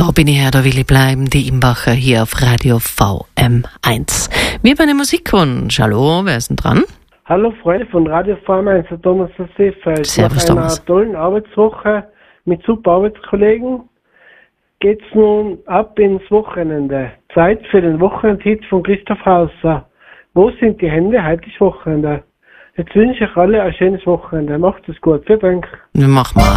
Robin her, da will ich bleiben, die Imbacher hier auf Radio VM1. Wir haben einen Musikwunsch. Hallo, wer ist denn dran? Hallo Freunde von Radio VM1, der Thomas aus Seefeld. Servus, Nach einer Thomas. tollen Arbeitswoche mit super Arbeitskollegen geht's nun ab ins Wochenende. Zeit für den Wochenendhit von Christoph Hauser. Wo sind die Hände? Heute ist Wochenende. Jetzt wünsche ich alle ein schönes Wochenende. Macht es gut. Vielen Dank. Mach mal.